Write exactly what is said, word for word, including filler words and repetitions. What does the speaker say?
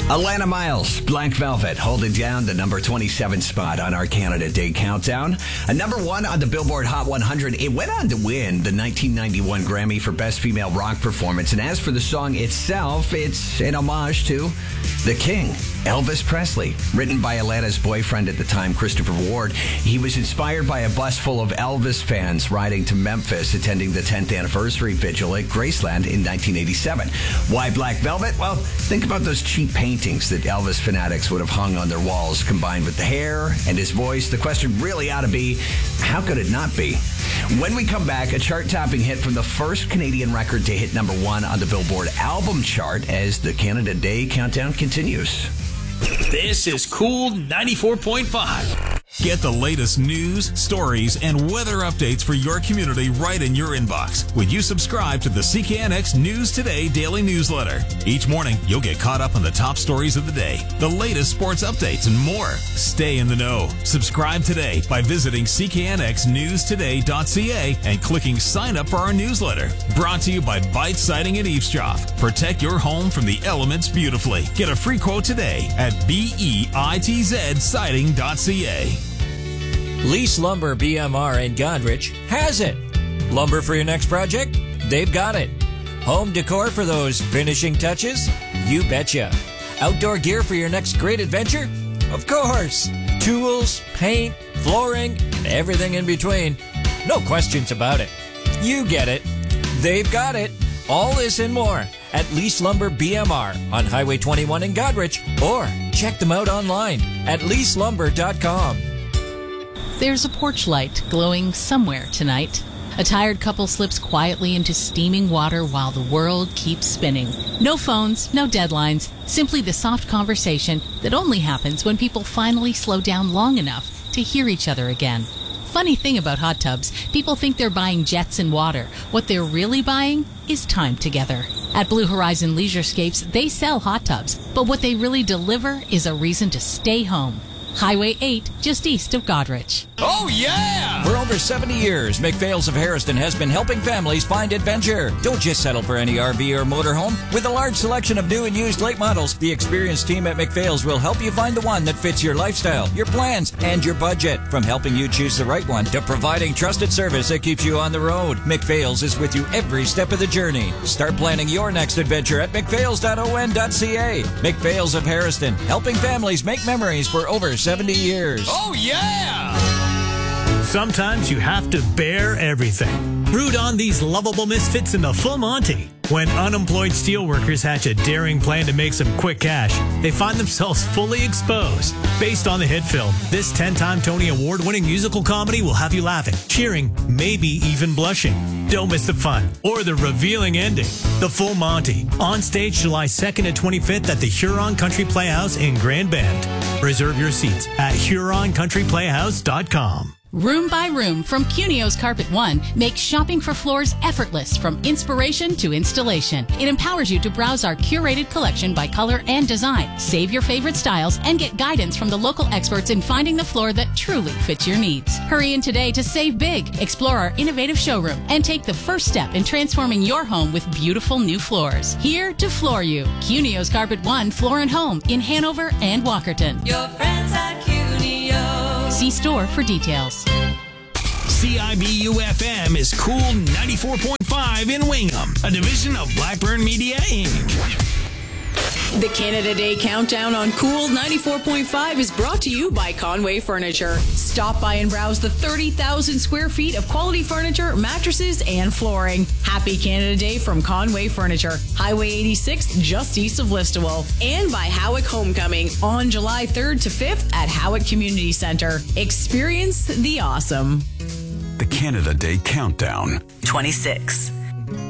Alana Miles, Black Velvet, holding down the number twenty-seven spot on our Canada Day countdown. A number one on the Billboard Hot one hundred. It went on to win the nineteen ninety-one Grammy for Best Female Rock Performance. And as for the song itself, it's an homage to the King, Elvis Presley. Written by Alana's boyfriend at the time, Christopher Ward. He was inspired by a bus full of Elvis fans riding to Memphis, attending the tenth anniversary vigil at Graceland in nineteen eighty-seven. Why Black Velvet? Well, think about those cheap paintings that Elvis fanatics would have hung on their walls, combined with the hair and his voice. The question really ought to be, how could it not be? When we come back, a chart-topping hit from the first Canadian record to hit number one on the Billboard album chart as the Canada Day countdown continues. This is Cool ninety-four point five. Get the latest news, stories, and weather updates for your community right in your inbox when you subscribe to the C K N X News Today daily newsletter. Each morning, you'll get caught up on the top stories of the day, the latest sports updates, and more. Stay in the know. Subscribe today by visiting c k n x news today dot c a and clicking sign up for our newsletter. Brought to you by Bite Siding and Eavesdrop. Protect your home from the elements beautifully. Get a free quote today at bitz siding dot c a. Lease Lumber B M R in Godrich has it. Lumber for your next project? They've got it. Home decor for those finishing touches? You betcha. Outdoor gear for your next great adventure? Of course. Tools, paint, flooring, and everything in between. No questions about it. You get it. They've got it. All this and more at Lease Lumber B M R on Highway twenty-one in Godrich, or check them out online at lease lumber dot com. There's a porch light glowing somewhere tonight. A tired couple slips quietly into steaming water while the world keeps spinning. No phones, no deadlines, simply the soft conversation that only happens when people finally slow down long enough to hear each other again. Funny thing about hot tubs, people think they're buying jets and water. What they're really buying is time together. At Blue Horizon Leisurescapes, they sell hot tubs, but what they really deliver is a reason to stay home. Highway eight, just east of Godrich. Oh, yeah! For over seventy years, McPhail's of Harrison has been helping families find adventure. Don't just settle for any R V or motorhome. With a large selection of new and used late models, the experienced team at McPhail's will help you find the one that fits your lifestyle, your plans, and your budget. From helping you choose the right one to providing trusted service that keeps you on the road, McPhail's is with you every step of the journey. Start planning your next adventure at mcphails dot o n dot c a. McPhail's of Harrison, helping families make memories for over seventy years. Oh, yeah! Sometimes you have to bear everything. Root on these lovable misfits in the Full Monty. When unemployed steelworkers hatch a daring plan to make some quick cash, they find themselves fully exposed. Based on the hit film, this ten-time Tony Award-winning musical comedy will have you laughing, cheering, maybe even blushing. Don't miss the fun or the revealing ending. The Full Monty, on stage July second and twenty-fifth at the Huron Country Playhouse in Grand Bend. Reserve your seats at huron country playhouse dot com. Room by Room from Cunio's Carpet One makes shopping for floors effortless from inspiration to installation. It empowers you to browse our curated collection by color and design, save your favorite styles, and get guidance from the local experts in finding the floor that truly fits your needs. Hurry in today to save big, explore our innovative showroom, and take the first step in transforming your home with beautiful new floors. Here to floor you. Cunio's Carpet One Floor and Home in Hanover and Walkerton. Your friends at Cunio. See store for details. C I B U F M is Cool ninety-four point five in Wingham, a division of Blackburn Media, Incorporated. The Canada Day Countdown on Cool ninety-four point five is brought to you by Conway Furniture. Stop by and browse the thirty thousand square feet of quality furniture, mattresses, and flooring. Happy Canada Day from Conway Furniture, Highway eighty-six, just east of Listowel. And by Howick Homecoming on July third to fifth at Howick Community Centre. Experience the awesome. The Canada Day Countdown. twenty-six.